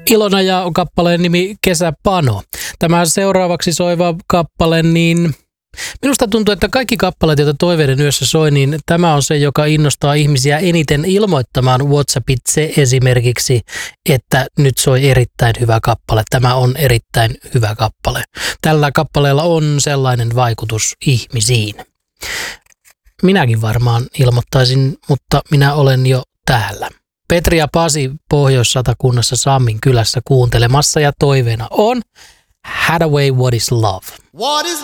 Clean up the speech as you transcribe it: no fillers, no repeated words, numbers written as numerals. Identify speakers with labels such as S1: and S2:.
S1: Ilona ja on kappaleen nimi Kesäpano. Tämä seuraavaksi soiva kappale, niin minusta tuntuu, että kaikki kappaleet, joita Toiveiden yössä soi, niin tämä on se, joka innostaa ihmisiä eniten ilmoittamaan WhatsAppitse esimerkiksi, että nyt soi erittäin hyvä kappale. Tämä on erittäin hyvä kappale. Tällä kappaleella on sellainen vaikutus ihmisiin. Minäkin varmaan ilmoittaisin, mutta minä olen jo täällä. Petri ja Pasi Pohjois-Satakunnassa Sammin kylässä kuuntelemassa ja toiveena on Hathaway, What is Love?
S2: What is